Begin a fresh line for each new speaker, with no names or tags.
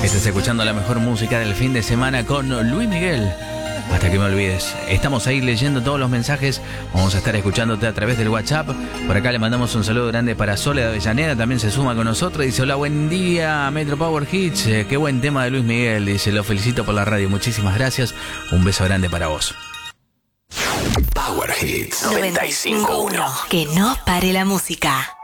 Estás escuchando la mejor música del fin de semana con Luis Miguel. Hasta que me olvides. Estamos ahí leyendo todos los mensajes. Vamos a estar escuchándote a través del WhatsApp. Por acá le mandamos un saludo grande para Sole de Avellaneda. También se suma con nosotros. Dice: hola, buen día, Metro Power Hits. Qué buen tema de Luis Miguel. Dice: lo felicito por la radio. Muchísimas gracias. Un beso grande para vos.
Power Hits 95.1.
Que no pare la música.